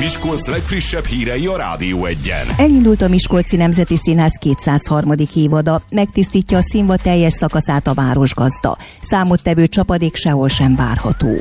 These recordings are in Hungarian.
Miskolc legfrissebb hírei a Rádió Egyen. Elindult a Miskolci Nemzeti Színház 203. évada, megtisztítja a színva teljes szakaszát a városgazda. Számottevő csapadék sehol sem várható.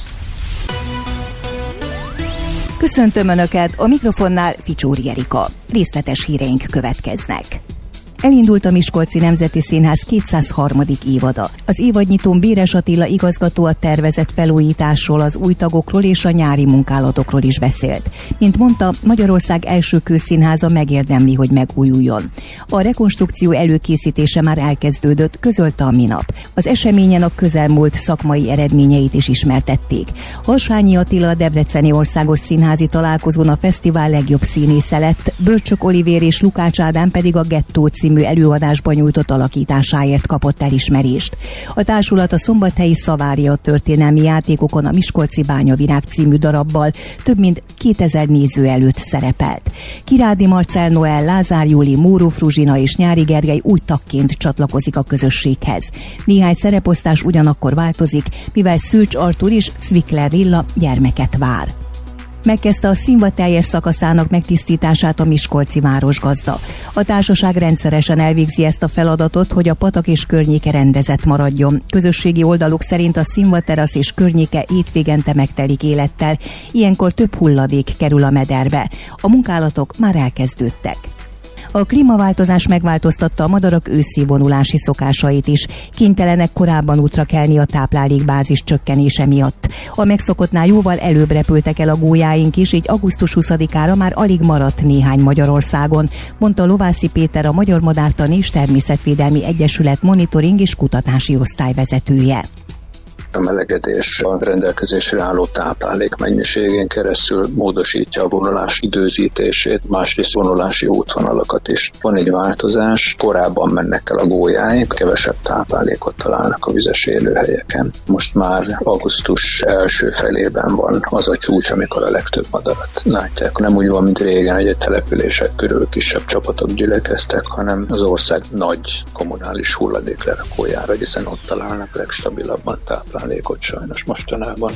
Köszöntöm Önöket, a mikrofonnál Ficsóri Erika. Részletes híreink következnek. Elindult a Miskolci Nemzeti Színház 203. évada. Az évadnyitón Béres Attila igazgató a tervezett felújításról, az új tagokról és a nyári munkálatokról is beszélt. Mint mondta, Magyarország első közszínháza megérdemli, hogy megújuljon. A rekonstrukció előkészítése már elkezdődött, közölte a minap. Az eseményen a közelmúlt szakmai eredményeit is ismertették. Harsányi Attila a Debreceni Országos Színházi Találkozón a fesztivál legjobb színésze lett, Bölcsök Olivér és Lukács Ádám pedig a Gettó című előadásban nyújtott alakításáért kapott elismerést. A társulat a szombathelyi Szavária történelmi játékokon a Miskolci Bányavirág című darabbal több mint 2000 néző előtt szerepelt. Kirádi Marcell Noel, Lázár Júli, Móró Fruzsina és Nyári Gergely új tagként csatlakozik a közösséghez. Néhány szereposztás ugyanakkor változik, mivel Szűcs Artúr és Cvikler Lilla gyermeket vár. Megkezdte a színva teljes szakaszának megtisztítását a miskolci városgazda. A társaság rendszeresen elvégzi ezt a feladatot, hogy a patak és környéke rendezett maradjon. Közösségi oldaluk szerint a színva terasz és környéke hétvégente megtelik élettel, ilyenkor több hulladék kerül a mederbe. A munkálatok már elkezdődtek. A klímaváltozás megváltoztatta a madarak őszi vonulási szokásait is. Kénytelenek korábban útra kelni a táplálékbázis csökkenése miatt. A megszokottnál jóval előbb repültek el a gólyáink is, így augusztus 20-ára már alig maradt néhány Magyarországon, mondta Lovászi Péter, a Magyar Madártani és Természetvédelmi Egyesület monitoring és kutatási osztályvezetője. A melegedés a rendelkezésre álló táplálék mennyiségén keresztül módosítja a vonulás időzítését, másrészt vonulási útvonalakat is. Van egy változás, korábban mennek el a gólyáink, kevesebb táplálékot találnak a vizes élőhelyeken. Most már augusztus első felében van az a csúcs, amikor a legtöbb madarat látják. Nem úgy van, mint régen, hogy a települések körül kisebb csapatok gyülekeztek, hanem az ország nagy kommunális hulladéklerakójára, hiszen ott találnak legstabilabban táplálékot sajnos mostanában.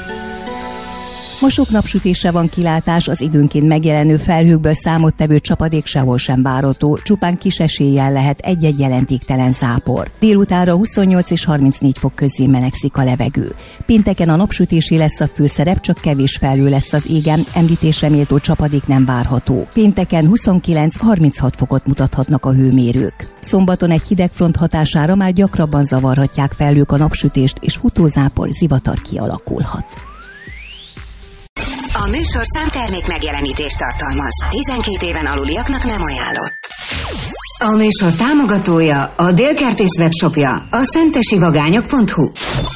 Ma sok napsütésre van kilátás, az időnként megjelenő felhőkből számottevő csapadék sehol sem várható, csupán kis eséllyel lehet egy-egy jelentéktelen zápor. Délutánra 28 és 34 fok közé melegszik a levegő. Pénteken a napsütésé lesz a főszerep, csak kevés felhő lesz az égen, említésre méltó csapadék nem várható. Pénteken 29-36 fokot mutathatnak a hőmérők. Szombaton egy hidegfront hatására már gyakrabban zavarhatják felhők a napsütést, és futózápor, zivatar kialakulhat. A műsorszám termék megjelenítést tartalmaz. 12 éven aluliaknak nem ajánlott. A műsor támogatója, a Dél Kertész webshopja, a szentesivagányok.hu.